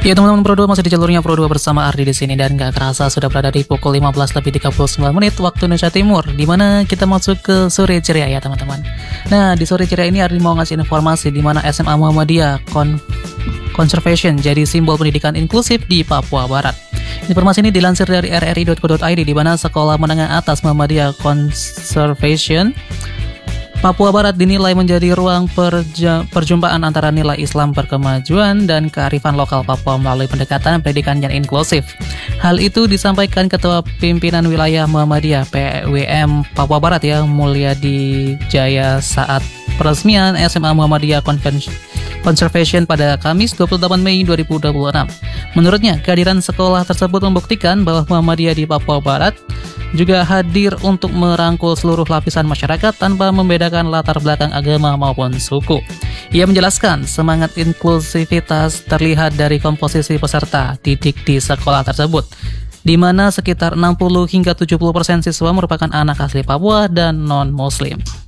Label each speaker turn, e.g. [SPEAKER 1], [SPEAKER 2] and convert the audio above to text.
[SPEAKER 1] Ya teman-teman Pro 2, masih di jalurnya Pro 2 bersama Ardi di sini, dan gak kerasa sudah berada di pukul 15:39 waktu Indonesia Timur, di mana kita masuk ke sore ceria ya teman-teman. Nah, di sore ceria ini Ardi mau ngasih informasi di mana SMA Muhammadiyah Conservation jadi simbol pendidikan inklusif di Papua Barat. Informasi ini dilansir dari rri.co.id, di mana Sekolah Menengah Atas Muhammadiyah Conservation Papua Barat dinilai menjadi ruang perjumpaan antara nilai Islam berkemajuan dan kearifan lokal Papua melalui pendekatan pendidikan yang inklusif. Hal itu disampaikan Ketua Pimpinan Wilayah Muhammadiyah PWM Papua Barat Mulyadi Jaya saat peresmian SMA Muhammadiyah Conservation pada Kamis 28 Mei 2026. Menurutnya, kehadiran sekolah tersebut membuktikan bahwa Muhammadiyah di Papua Barat juga hadir untuk merangkul seluruh lapisan masyarakat tanpa membedakan latar belakang agama maupun suku. Ia menjelaskan semangat inklusivitas terlihat dari komposisi peserta didik di sekolah tersebut, di mana sekitar 60 hingga 70% siswa merupakan anak asli Papua dan non-Muslim.